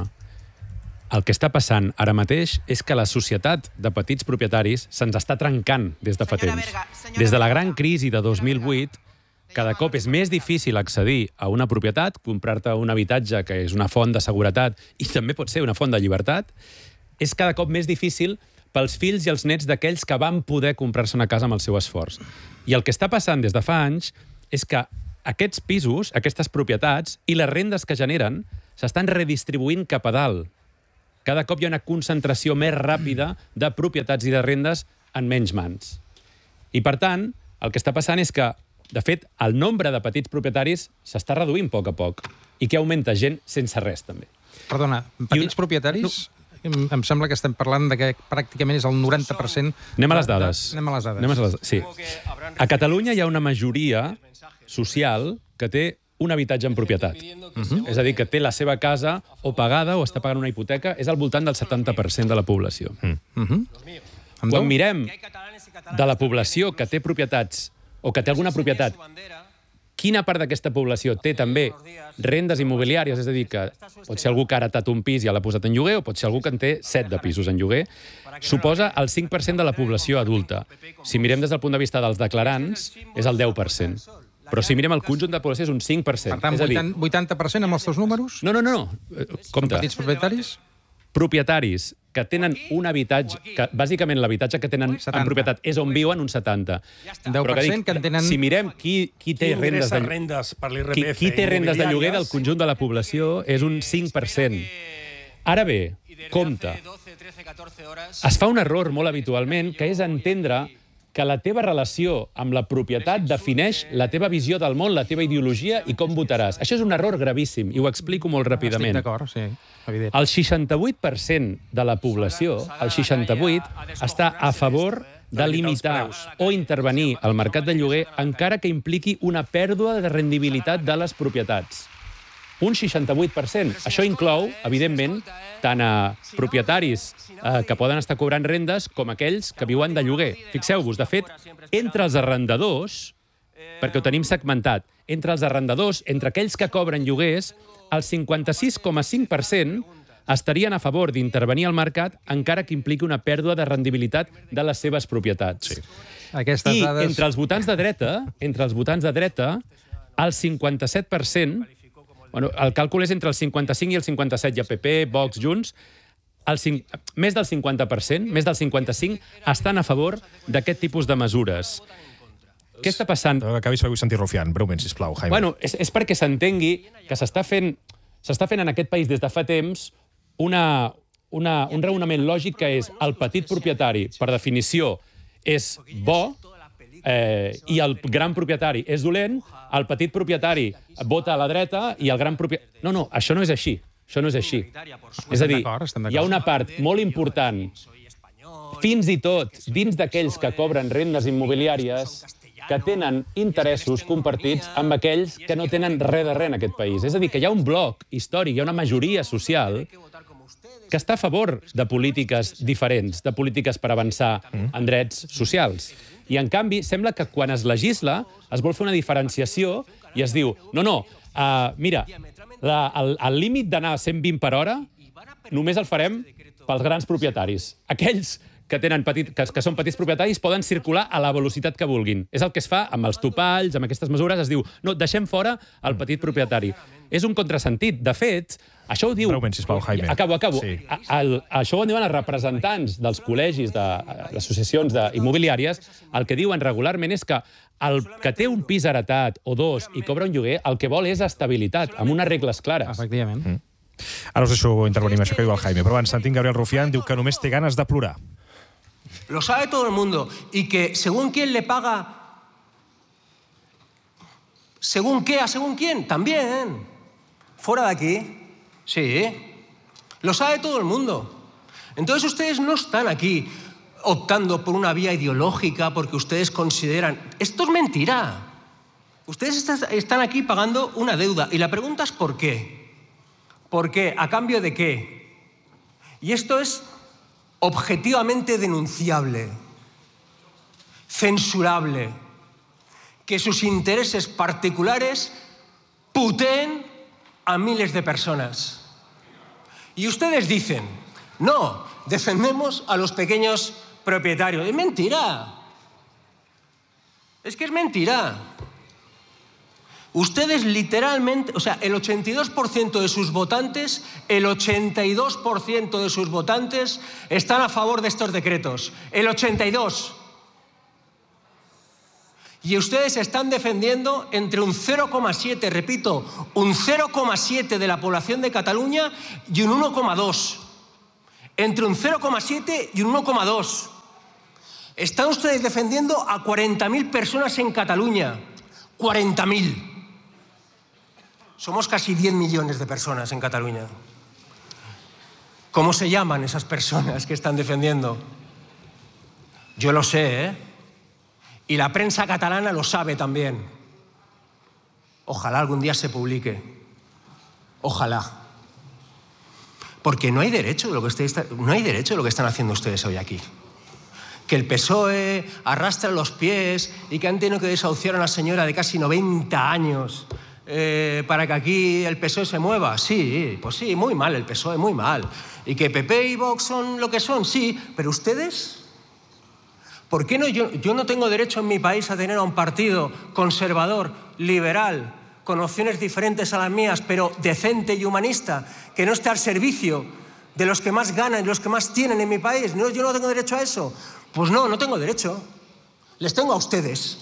El que està passant ara mateix és que la societat de petits propietaris se'ns està trencant des de fa temps. Des de la gran crisi de dos mil vuit, cada cop és més difícil accedir a una propietat, comprar-te un habitatge que és una font de seguretat i també pot ser una font de llibertat, és cada cop més difícil pels fills i els nets d'aquells que van poder comprar-se una casa amb el seu esforç. I el que està passant des de fa anys és que aquests pisos, aquestes propietats i les rendes que generen s'estan redistribuint cap a dalt. Cada cop hi ha una concentració més ràpida de propietats i de rendes en menys mans. I, per tant, el que està passant és que, de fet, el nombre de petits propietaris s'està reduint a poc a poc i que augmenta gent sense res, també. Perdona, petits propietaris? Em, em sembla que estem parlant de que pràcticament és el noranta per cent... Anem a les dades. De... Anem a les dades. Anem a les dades. Sí. A Catalunya hi ha una majoria social que té un habitatge en propietat. Uh-huh. És a dir, que té la seva casa o pagada o està pagant una hipoteca, és al voltant del setanta per cent de la població. Uh-huh. Quan mirem de la població que té propietats o que té alguna propietat, quina part d'aquesta població té també rendes immobiliàries, és a dir, que pot ser algú que ha heretat un pis i l'ha posat en lloguer o pot ser algú que en té set de pisos en lloguer, suposa el cinc per cent de la població adulta. Si mirem des del punt de vista dels declarants, és el deu per cent. Però si mirem el conjunt de la població és un cinc per cent. Per tant, és a dir, vuitanta per cent amb els teus números? No, no, no. Compte. Petits propietaris? Propietaris que tenen un habitatge, que bàsicament l'habitatge que tenen setanta. En propietat és on viuen, un setanta. deu per cent que en tenen... Si mirem qui, qui té Qui rendes de, ingressa rendes per l'I R qui, P F qui té rendes de lloguer immobiliàries? del conjunt de la població és un cinc per cent. Ara bé, compte, es fa un error molt habitualment, que és entendre que la teva relació amb la propietat defineix la teva visió del món, la teva ideologia i com votaràs. Això és un error gravíssim, i ho explico molt ràpidament. Estic d'acord, sí, evident. El seixanta-vuit per cent de la població, el seixanta-vuit, està a favor de limitar o intervenir al mercat de lloguer encara que impliqui una pèrdua de rendibilitat de les propietats. Un seixanta-vuit per cent. Això inclou, evidentment, tant a propietaris eh, que poden estar cobrant rendes com aquells que viuen de lloguer. Fixeu-vos, de fet, entre els arrendadors, perquè ho tenim segmentat, entre els arrendadors, entre aquells que cobren lloguers, el cinquanta-sis coma cinc per cent estarien a favor d'intervenir al mercat encara que impliqui una pèrdua de rendibilitat de les seves propietats. Sí. Aquestes I dades... entre els votants de dreta, entre els votants de dreta, el cinquanta-set per cent, bueno, el càlcul és entre el cinquanta-cinc i el cinquanta-set, hi ha P P, Vox, Junts, el cinc, més del cinquanta per cent, més del cinquanta-cinc, estan a favor d'aquest tipus de mesures. Què està passant? Que acabis fent sentir rufiant, breument, sisplau, Jaime. Bueno, és, és perquè s'entengui que s'està fent, s'està fent en aquest país des de fa temps una, una, un raonament lògic que és el petit propietari, per definició, és bo, eh, i el gran propietari és dolent, el petit propietari vota a la dreta i el gran propietari... No, no, això no és així. Això no és així. És a dir, hi ha una part molt important, fins i tot dins d'aquells que cobren rendes immobiliàries, que tenen interessos compartits amb aquells que no tenen res de res en aquest país. És a dir, que hi ha un bloc històric, hi ha una majoria social que està a favor de polítiques diferents, de polítiques per avançar en drets socials. I, en canvi, sembla que quan es legisla es vol fer una diferenciació i es diu, no, no, uh, mira, la, el, el límit d'anar a cent vint per hora només el farem pels grans propietaris. Aquells que, tenen petit, que, que són petits propietaris poden circular a la velocitat que vulguin. És el que es fa amb els topalls, amb aquestes mesures, es diu, no, deixem fora el petit propietari. És un contrasentit. De fet, això ho diu... Breument, sisplau, Jaime. Acabo, acabo. Sí. El, això ho diuen els representants dels col·legis, de les associacions immobiliàries, el que diuen regularment és que el que té un pis heretat o dos i cobra un lloguer, el que vol és estabilitat, amb unes regles clares. Efectivament. Mm. Ara us deixo intervenir això que diu el Jaime, però abans sentim Gabriel Rufián, diu que només té ganes de plorar. Lo sabe todo el mundo. Y que según quién le paga... ¿Según qué? ¿A según quién? También. Fuera de aquí. Sí. Lo sabe todo el mundo. Entonces ustedes no están aquí optando por una vía ideológica porque ustedes consideran... Esto es mentira. Ustedes están aquí pagando una deuda. Y la pregunta es ¿por qué? ¿Por qué? ¿A cambio de qué? Y esto es objetivamente denunciable, censurable, que sus intereses particulares puteen a miles de personas. Y ustedes dicen, no, defendemos a los pequeños propietarios. Es mentira. Es que es mentira. Ustedes literalmente, o sea, el ochenta y dos por ciento de sus votantes, el ochenta y dos por ciento de sus votantes están a favor de estos decretos. El ochenta y dos. Y ustedes están defendiendo entre un cero coma siete, repito, un cero coma siete de la población de Cataluña y un uno coma dos. Entre un cero coma siete y un uno coma dos. Están ustedes defendiendo a cuarenta mil personas en Cataluña. cuarenta mil. Somos casi diez millones de personas en Cataluña. ¿Cómo se llaman esas personas que están defendiendo? Yo lo sé, ¿eh? Y la prensa catalana lo sabe también. Ojalá algún día se publique. Ojalá. Porque no hay derecho de lo que ustedes, no hay derecho de lo que están haciendo ustedes hoy aquí. Que el P S O E arrastra los pies y que han tenido que desahuciar a una señora de casi noventa años eh, para que aquí el P S O E se mueva. Sí, pues sí, muy mal el P S O E, muy mal. Y que P P y Vox son lo que son, sí. Pero ustedes, ¿por qué no? Yo, yo no tengo derecho en mi país a tener a un partido conservador, liberal, con opciones diferentes a las mías, pero decente y humanista, que no esté al servicio de los que más ganan y los que más tienen en mi país. No, yo no tengo derecho a eso. Pues no, no tengo derecho. Les tengo a ustedes.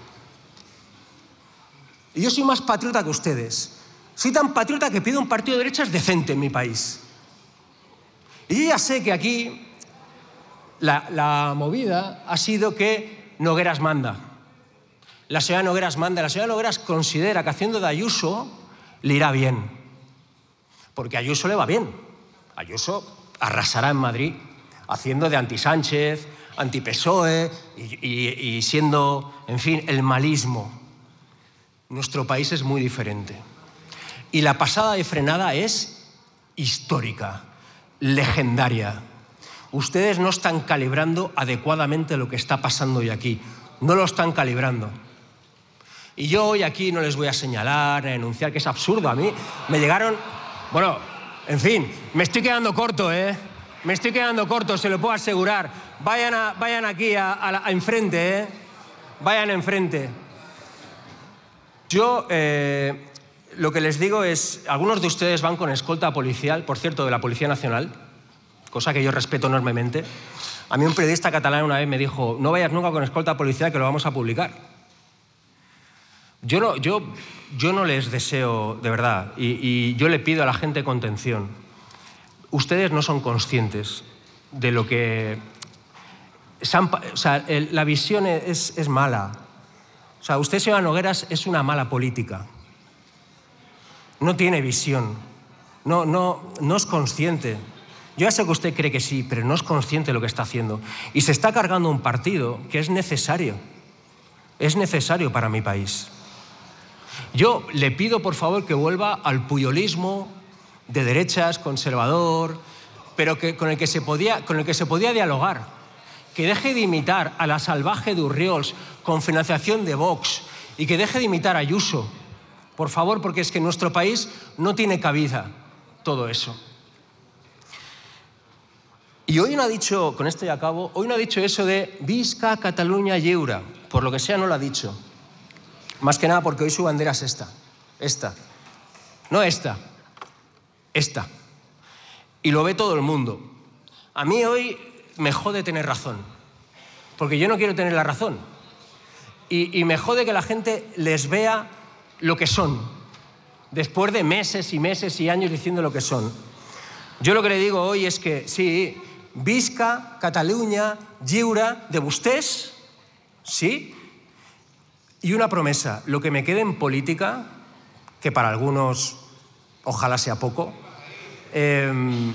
Y yo soy más patriota que ustedes. Soy tan patriota que pido un partido de derechas decente en mi país. Y yo ya sé que aquí la, la movida ha sido que Nogueras manda. La señora Nogueras manda. La señora Nogueras considera que haciendo de Ayuso le irá bien. Porque a Ayuso le va bien. Ayuso arrasará en Madrid haciendo de anti-Sánchez, anti-P S O E y, y, y siendo, en fin, el malismo. Nuestro país es muy diferente. Y la pasada de frenada es histórica, legendaria. Ustedes no están calibrando adecuadamente lo que está pasando hoy aquí. No lo están calibrando. Y yo hoy aquí no les voy a señalar, a denunciar, que es absurdo. A mí me llegaron... Bueno, en fin, me estoy quedando corto, ¿eh? Me estoy quedando corto, se lo puedo asegurar. Vayan, a, vayan aquí a, a, a enfrente, ¿eh? Vayan enfrente. Yo eh, lo que les digo es, algunos de ustedes van con escolta policial, por cierto, de la Policía Nacional, cosa que yo respeto enormemente. A mí un periodista catalán una vez me dijo, no vayas nunca con escolta policial que lo vamos a publicar. Yo no, yo, yo no les deseo, de verdad, y, y yo le pido a la gente contención. Ustedes no son conscientes de lo que... O sea, el, la visión es, es mala. O sea, usted, señora Nogueras, es una mala política. No tiene visión. No, no, no es consciente. Yo ya sé que usted cree que sí, pero no es consciente de lo que está haciendo. Y se está cargando un partido que es necesario. es necesario para mi país. Yo le pido, por favor, que vuelva al puyolismo de derechas, conservador, pero que, con, el que se podía, con el que se podía dialogar. Que deje de imitar a la salvaje de Urriols con financiación de Vox y que deje de imitar a Ayuso. Por favor, porque es que en nuestro país no tiene cabida todo eso. Y hoy no ha dicho, con esto ya acabo, hoy no ha dicho eso de Visca Catalunya lliure. Por lo que sea, no lo ha dicho. Más que nada porque hoy su bandera es esta. Esta. No esta. Esta. Y lo ve todo el mundo. A mí hoy me jode tener razón. Porque yo no quiero tener la razón. Y, y me jode que la gente les vea lo que son. Después de meses y meses y años diciendo lo que son. Yo lo que le digo hoy es que, sí, Visca Catalunya lliure de vostès, sí, y una promesa, lo que me quede en política, que para algunos ojalá sea poco, eh,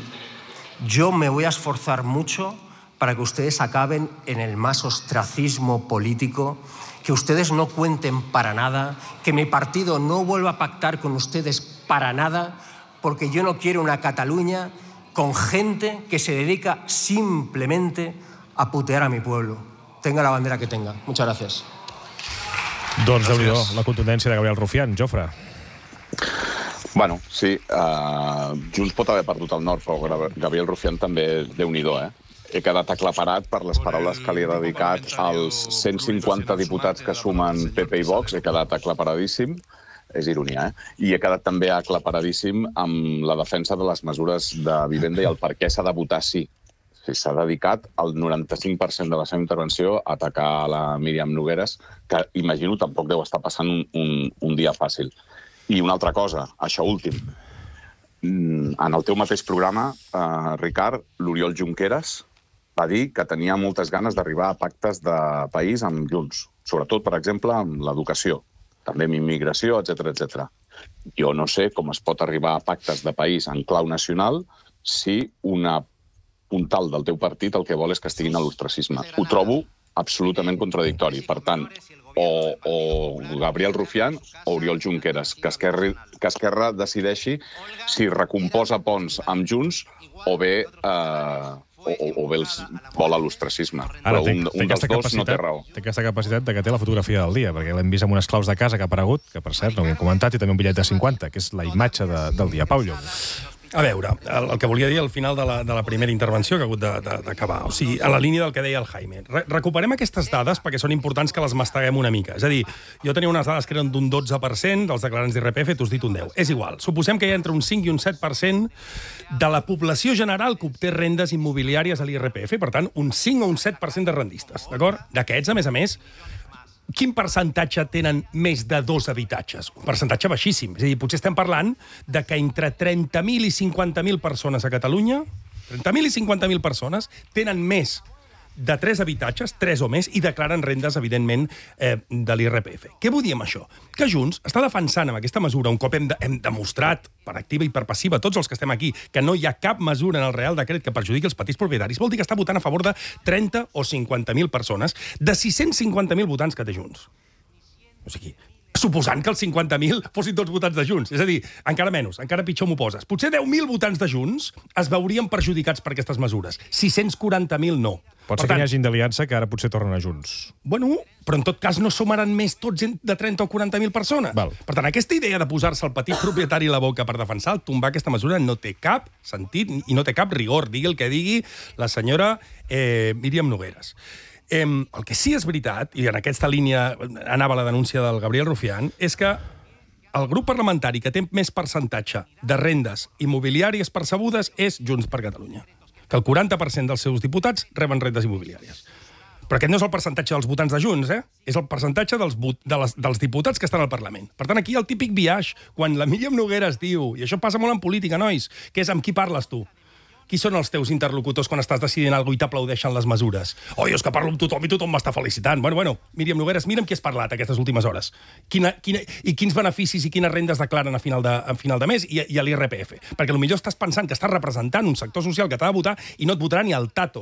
yo me voy a esforzar mucho para que ustedes acaben en el más ostracismo político, que ustedes no cuenten para nada, que mi partido no vuelva a pactar con ustedes para nada, porque yo no quiero una Cataluña con gente que se dedica simplemente a putear a mi pueblo. Tenga la bandera que tenga. Muchas gracias. Doncs déu-n'hi-do, la contundència de Gabriel Rufián. Jofre. Bueno, sí, uh, Junts pot haver perdut el nord, però Gabriel Rufián també, déu-n'hi-do, eh? He quedat aclaparat per les paraules que li he dedicat als cent cinquanta diputats que sumen P P i Vox. He quedat aclaparadíssim. És ironia, eh? I he quedat també aclaparadíssim amb la defensa de les mesures de vivenda i el per què s'ha de votar sí. S'ha dedicat el noranta-cinc per cent de la seva intervenció a atacar la Míriam Nogueras, que imagino tampoc deu estar passant un, un, un dia fàcil. I una altra cosa, això últim. En el teu mateix programa, eh, Ricard, l'Oriol Junqueras va dir que tenia moltes ganes d'arribar a pactes de país amb Junts, sobretot, per exemple, amb l'educació, també amb immigració, etcètera, etcètera. Jo no sé com es pot arribar a pactes de país en clau nacional si una puntal del teu partit el que vol és que estiguin a l'ostracisme. Ho trobo absolutament contradictori. Per tant, o, o Gabriel Rufián o Oriol Junqueras, que Esquerra, que Esquerra decideixi si recomposa ponts amb Junts o bé, eh, o, o bé els vol a l'ostracisme. Però un, un dels dos no té raó. Té aquesta capacitat de que té la fotografia del dia, perquè l'hem vist amb unes claus de casa que ha aparegut, que per cert no ho hem comentat, i també un bitllet de cinquanta, que és la imatge de, del dia. Pau Llong. A veure, el, el que volia dir al final de la, de la primera intervenció que ha hagut d'acabar, o sigui, a la línia del que deia el Jaime. Re, recuperem aquestes dades perquè són importants que les masteguem una mica. És a dir, jo tenia unes dades que eren d'un dotze per cent dels declarants d'I R P F, t'ho has dit un deu. És igual. Suposem que hi ha entre un cinc i un set per cent de la població general que obté rendes immobiliàries a l'I R P F, per tant, un cinc o un set per cent de rendistes, d'acord? D'aquests, a més a més, quin percentatge tenen més de dos habitatges? Un percentatge baixíssim. És a dir, potser estem parlant de que entre trenta mil i cinquanta mil persones a Catalunya, trenta mil i cinquanta mil persones, tenen més de tres habitatges, tres o més, i declaren rendes, evidentment, eh, de l'I R P F. Què vull dir amb això? Que Junts està defensant amb aquesta mesura, un cop hem, de, hem demostrat, per activa i per passiva, tots els que estem aquí, que no hi ha cap mesura en el Real Decret que perjudiqui els petits propietaris, vol dir que està votant a favor de trenta o cinquanta mil persones, de sis-cents cinquanta mil votants que té Junts. O sigui, suposant que els cinquanta mil fossin tots votants de Junts. És a dir, encara menys, encara pitjor m'ho poses. Potser deu mil votants de Junts es veurien perjudicats per aquestes mesures. sis-cents quaranta mil no. Pot ser que hi hagi d'aliança que ara potser tornen a Junts. Bueno, però en tot cas no sumaran més tots de trenta o quaranta mil persones. Val. Per tant, aquesta idea de posar-se el petit propietari a la boca per defensar, tombar aquesta mesura, no té cap sentit i no té cap rigor, digui el que digui la senyora eh, Míriam Nogueras. Eh, el que sí és veritat, i en aquesta línia anava la denúncia del Gabriel Rufián, és que el grup parlamentari que té més percentatge de rendes immobiliàries percebudes és Junts per Catalunya. Que el quaranta per cent dels seus diputats reben rendes immobiliàries. Però aquest no és el percentatge dels votants de Junts, eh? És el percentatge dels, de les, dels diputats que estan al Parlament. Per tant, aquí hi ha el típic biaix, quan la Míriam Nogueras diu, i això passa molt en política, nois, que és amb qui parles tu? Qui són els teus interlocutors quan estàs decidint alguna cosa i t'aplaudeixen les mesures? Oi, és que parlo amb tothom i tothom m'està felicitant. Bueno, bueno, Míriam Nogueras, mira amb qui has parlat aquestes últimes hores. Quina, quina, I quins beneficis i quines rendes declaren a final de, a final de mes i, i a l'I R P F. Perquè potser estàs pensant que estàs representant un sector social que t'ha de votar i no et votarà ni el tato.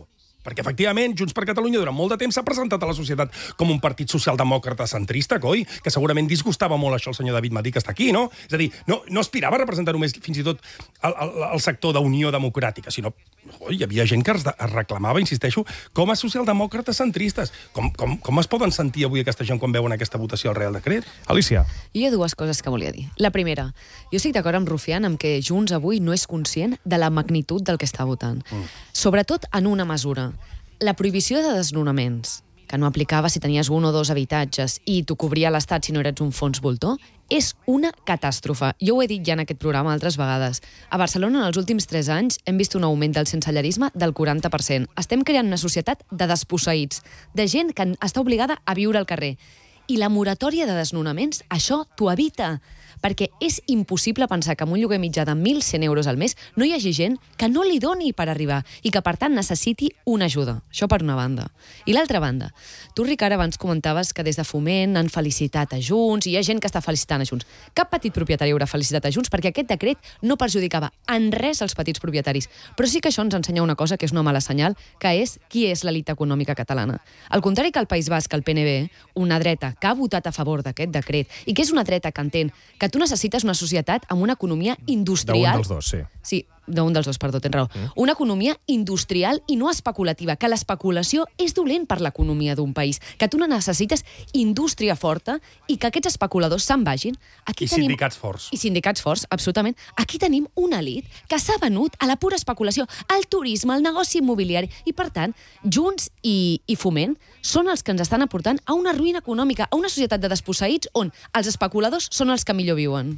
Perquè, efectivament, Junts per Catalunya durant molt de temps s'ha presentat a la societat com un partit socialdemòcrata centrista, coi? Que segurament disgustava molt això el senyor David Madí, que està aquí, no? És a dir, no, no aspirava a representar només fins i tot el, el, el sector d'Unió Democràtica, sinó oi, hi havia gent que es, es reclamava, insisteixo, com a socialdemòcrates centristes. Com, com, com es poden sentir avui aquesta gent quan veuen aquesta votació al Real Decret? Alicia. Jo hi ha dues coses que volia dir. La primera, jo estic d'acord amb Rufián amb que Junts avui no és conscient de la magnitud del que està votant. Mm. Sobretot en una mesura. La prohibició de desnonaments, que no aplicava si tenies un o dos habitatges i t'ho cobria l'Estat si no eres un fons voltor, és una catàstrofe. Jo ho he dit ja en aquest programa altres vegades. A Barcelona, en els últims tres anys, hem vist un augment del sensellarisme del quaranta per cent. Estem creant una societat de desposseïts, de gent que està obligada a viure al carrer. I la moratòria de desnonaments, això t'ho evita. Perquè és impossible pensar que amb un lloguer mitjà de mil cent euros al mes no hi hagi gent que no li doni per arribar i que, per tant, necessiti una ajuda. Això per una banda. I l'altra banda, tu, Ricard, abans comentaves que des de Foment han felicitat a Junts i hi ha gent que està felicitant a Junts. Cap petit propietari haurà felicitat a Junts perquè aquest decret no perjudicava en res els petits propietaris. Però sí que això ens ensenya una cosa que és una mala senyal, que és qui és l'elit econòmica catalana. Al contrari que el País Basc, el P N B, una dreta que ha votat a favor d'aquest decret i que és una dreta que entén que tu necessites una societat amb una economia industrial... D'un dels dos, sí. Sí, d'un dels dos, perdó, tens raó. Mm. Una economia industrial i no especulativa, que l'especulació és dolent per l'economia d'un país, que tu no necessites indústria forta i que aquests especuladors se'n vagin. Aquí I tenim... sindicats forts. I sindicats forts, absolutament. Aquí tenim una elit que s'ha venut a la pura especulació, al turisme, al negoci immobiliari, i per tant, Junts i, i Foment són els que ens estan aportant a una ruïna econòmica, a una societat de desposseïts on els especuladors són els que millor viuen.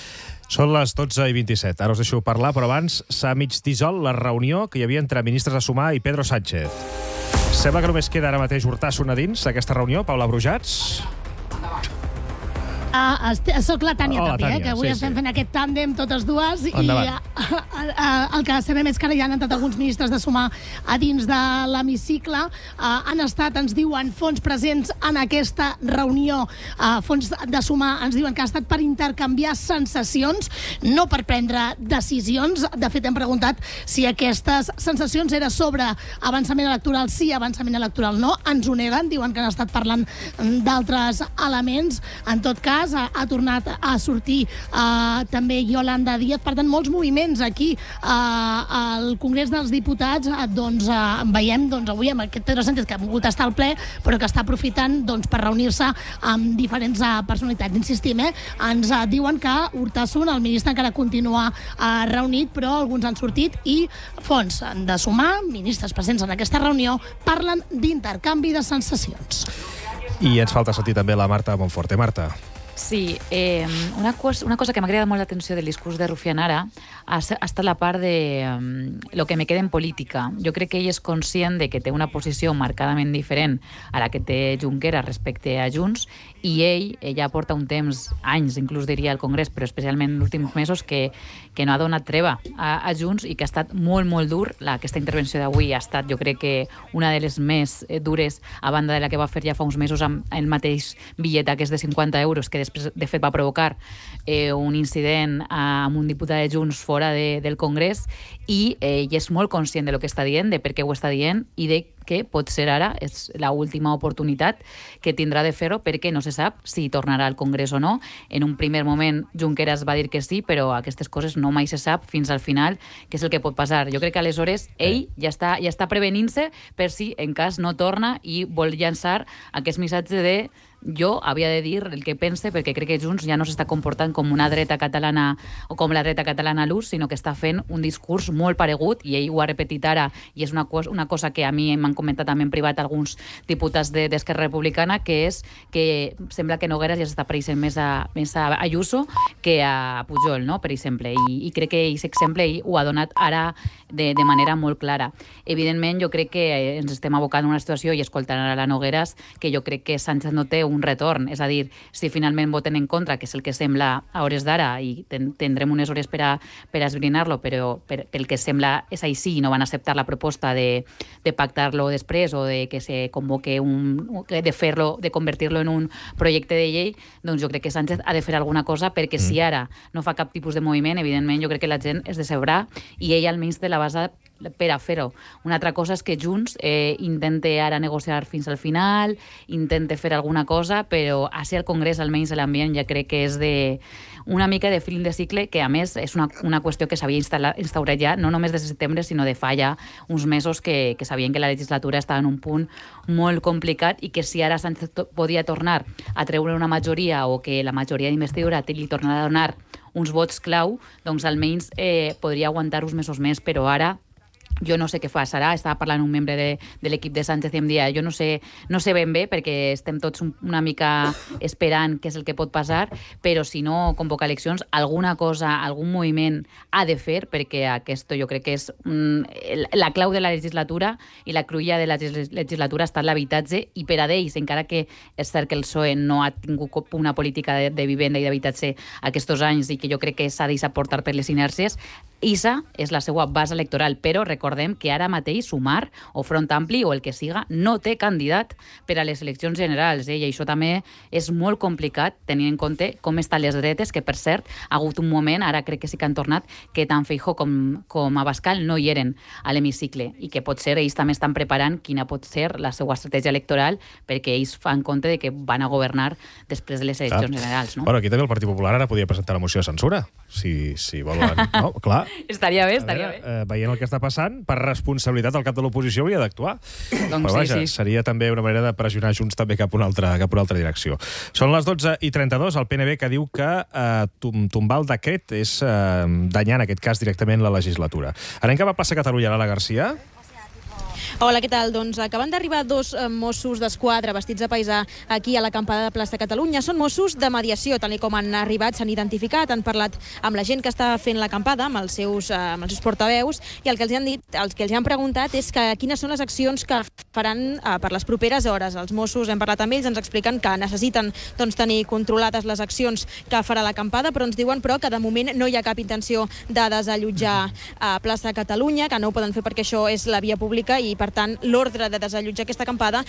Són les dotze i vint-i-set. Ara us deixo parlar, però abans s'ha mig dissolt la reunió que hi havia entre ministres de Sumar i Pedro Sánchez. Sembla que només queda ara mateix Urtasun a dins d'aquesta reunió. Paula Brujats. Uh, soc la Tània Hola, Tapia, Tània, eh, que avui sí, estem sí. fent aquest tàndem totes dues. Endavant. I uh, uh, uh, el que sabem és que ara hi han entrat alguns ministres de Sumar a dins de l'hemicicle. Uh, han estat, ens diuen, fons presents en aquesta reunió. Uh, fons de Sumar ens diuen que ha estat per intercanviar sensacions, no per prendre decisions. De fet, hem preguntat si aquestes sensacions era sobre avançament electoral sí, avançament electoral no. Ens ho neguen, diuen que han estat parlant d'altres elements. En tot cas, Ha, ha tornat a sortir uh, també Yolanda Díaz. Per tant, molts moviments aquí uh, al Congrés dels Diputats. Uh, doncs uh, veiem doncs, avui amb aquest Pedro Sánchez que ha volgut estar al ple, però que està aprofitant doncs, per reunir-se amb diferents uh, personalitats. Insistim, eh? ens uh, diuen que Urtasun, el ministre, encara continua uh, reunit, però alguns han sortit i fons de Sumar, ministres presents en aquesta reunió, parlen d'intercanvi de sensacions. I ens falta sentir també la Marta Monforte. Marta. Sí, eh, una, cosa, una cosa que m'ha cridat molt l'atenció del discurs de Rufián ara ha, ha estat la part de um, lo que me queda en política. Jo crec que ell és conscient de que té una posició marcadament diferent a la que té Junqueras respecte a Junts i ell, ella porta un temps, anys inclús diria al Congrés, però especialment en els últims mesos, que, que no ha donat treva a, a Junts i que ha estat molt, molt dur. La, aquesta intervenció d'avui ha estat, jo crec que una de les més eh, dures, a banda de la que va fer ja fa uns mesos amb el mateix bitllet aquest de cinquanta euros, que després, de fet, va provocar eh, un incident amb un diputat de Junts fora de, del Congrés, i eh, ell és molt conscient de lo que està dient, de per què ho està dient, i de que potser ara és l'última oportunitat que tindrà de fer-ho, perquè no se sap si tornarà al Congrés o no. En un primer moment Junqueras va dir que sí, però aquestes coses no mai se sap fins al final què és el que pot passar. Jo crec que aleshores ell ja està, ja està prevenint-se per si en cas no torna i vol llançar aquest missatge de jo havia de dir el que pense, perquè crec que Junts ja no s'està comportant com una dreta catalana o com la dreta catalana a l'ús, sinó que està fent un discurs molt paregut, i ell ho ha repetit ara, i és una cosa, una cosa que a mi m'han comentat també en privat alguns diputats de, d'Esquerra Republicana, que és que sembla que Nogueras ja s'està pareixent més a, més a Ayuso que a Pujol, no? Per exemple, i, i crec que aquest exemple ell ho ha donat ara de, de manera molt clara. Evidentment, jo crec que ens estem abocant a una situació, i escoltant ara la Nogueras, que jo crec que Sánchez no té un retorn, és a dir, si finalment voten en contra, que és el que sembla a hores d'ara, i ten, tindrem unes hores per a, per a esbrinar-lo, però per, pel que sembla és així, no van acceptar la proposta de, de pactar-lo després o de que se convoque un, de fer-lo, de convertir-lo en un projecte de llei, doncs jo crec que Sánchez ha de fer alguna cosa, perquè mm. si ara no fa cap tipus de moviment, evidentment jo crec que la gent es decebrà, i ell almenys de la base per a fer-ho. Una altra cosa és que Junts eh, intente ara negociar fins al final, intente fer alguna cosa, però a ser al Congrés, almenys l'ambient, ja crec que és de una mica de feeling de cicle, que a més és una, una qüestió que s'havia instaurat ja, no només des de setembre, sinó de fa ja uns mesos que, que sabien que la legislatura estava en un punt molt complicat i que si ara Sánchez to podia tornar a treure una majoria o que la majoria d'investidura li tornarà a donar uns vots clau, doncs almenys eh, podria aguantar uns mesos més, però ara jo no sé què passarà. Estava parlant un membre de, de l'equip de Sánchez i em dia jo no sé, no sé ben bé perquè estem tots una mica esperant què és el que pot passar, però si no convoca eleccions, alguna cosa, algun moviment ha de fer, perquè aquest jo crec que és mm, la clau de la legislatura i la cruïlla de la legislatura està en l'habitatge i per a d'ells, encara que és cert que el P S O E no ha tingut una política de, de vivenda i d'habitatge aquests anys i que jo crec que s'ha deixat portar per les inèrcies, Isa és la seva base electoral, però recordem que ara mateix Sumar o Front Ampli o el que siga no té candidat per a les eleccions generals, eh? I això també és molt complicat tenint en compte com estan les dretes, que per cert ha hagut un moment, ara crec que sí que han tornat, que tant Feijóo com, com Abascal no hi eren a l'hemicicle i que potser ells també estan preparant quina pot ser la seva estratègia electoral perquè ells fan compte de que van a governar després de les eleccions Clar. generals. No? Bueno, aquí també el Partit Popular ara podia presentar la moció de censura, si, si volen. No, clar. Estaria bé, estaria veure, bé. Eh, veient el que està passant, per responsabilitat el cap de l'oposició hauria d'actuar. Doncs Però vaja, sí, sí. seria també una manera de pressionar Junts també cap a una altra, cap a una altra direcció. Són les dotze i trenta-dos, el P N B que diu que eh, tombar el decret és eh, danyar en aquest cas directament la legislatura. Anem cap a plaça Catalunya, Lara Garcia. Hola, què tal? Doncs acaben d'arribar dos eh, Mossos d'Esquadra vestits de paisà aquí a l'acampada de Plaça Catalunya. Són Mossos de mediació, tal com han arribat, s'han identificat, han parlat amb la gent que està fent l'acampada, amb els seus, eh, amb els seus portaveus, i el que els han dit, el que els han preguntat és que quines són les accions que faran eh, per les properes hores. Els Mossos, hem parlat amb ells, ens expliquen que necessiten doncs, tenir controlades les accions que farà l'acampada, però ens diuen però que de moment no hi ha cap intenció de desallotjar a Plaça Catalunya, que no ho poden fer perquè això és la via pública i per tant l'ordre de desallotjar aquesta acampada